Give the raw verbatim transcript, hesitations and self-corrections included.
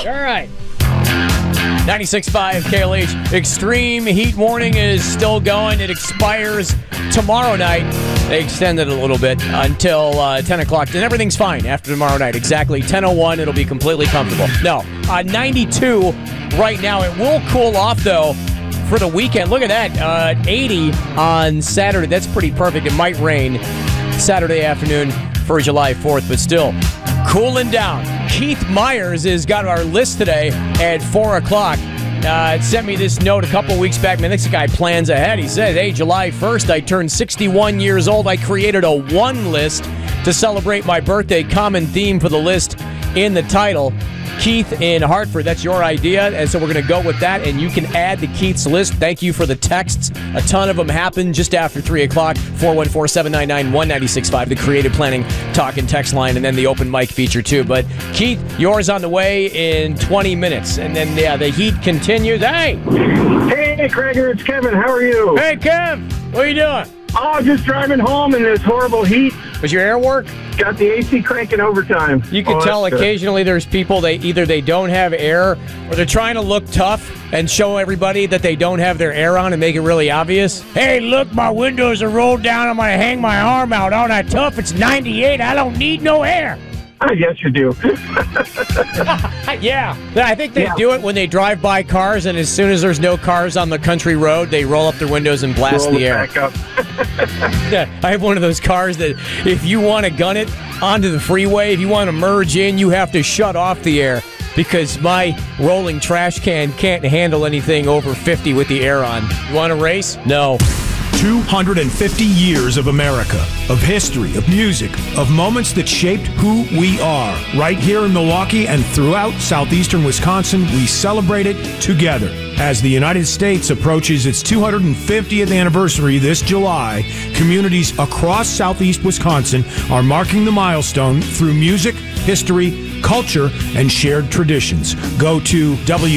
All right. ninety-six point five K L H. Extreme heat warning is still going. It expires tomorrow night. They extended it a little bit until uh, ten o'clock. And everything's fine after tomorrow night. Exactly ten oh one. It'll be completely comfortable. No. Uh, ninety-two right now. It will cool off, though, for the weekend. Look at that. Uh, eighty on Saturday. That's pretty perfect. It might rain Saturday afternoon for July fourth, but still cooling down. Keith Myers has got our list today at four o'clock. Uh, sent me this note a couple weeks back. Man, this guy plans ahead. He says, hey, July first, I turned sixty-one years old. I created a one list to celebrate my birthday. Common theme for the list in the title. Keith in Hartford, that's your idea, and so we're going to go with that, and you can add to Keith's list. Thank you for the texts. A ton of them happen just after three o'clock. four one four, seven nine nine, one nine six five, the Creative Planning Talk and Text line, and then the open mic feature, too. But, Keith, yours on the way in twenty minutes, and then, yeah, the heat continues. Hey! Hey, Krager, it's Kevin. How are you? Hey, Kev! What are you doing? Oh, just driving home in this horrible heat. Was your air work? Got the A C cranking overtime. You can oh, tell occasionally there's people, they either they don't have air or they're trying to look tough and show everybody that they don't have their air on and make it really obvious. Hey, look, my windows are rolled down. I'm going to hang my arm out. Aren't I tough? It's ninety-eight. I don't need no air. Yes, you do. Yeah. I think they yeah. do it when they drive by cars, and as soon as there's no cars on the country road, they roll up their windows and blast roll the air. Back up. Yeah, I have one of those cars that if you want to gun it onto the freeway, if you want to merge in, you have to shut off the air because my rolling trash can can't handle anything over fifty with the air on. You want to race? No. two hundred fifty years of America, of history, of music, of moments that shaped who we are. Right here in Milwaukee and throughout southeastern Wisconsin, we celebrate it together. As the United States approaches its two hundred fiftieth anniversary this July, communities across southeast Wisconsin are marking the milestone through music, history, culture, and shared traditions. Go to W